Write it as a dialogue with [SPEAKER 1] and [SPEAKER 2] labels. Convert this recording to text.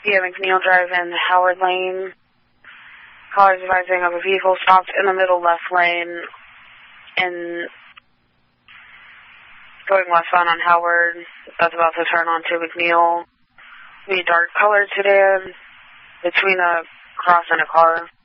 [SPEAKER 1] via McNeil Drive in Howard Lane. Callers advising of a vehicle stopped in the middle left lane and going westbound on Howard. That's about to turn onto McNeil. The dark colored sedan between a cross and a car.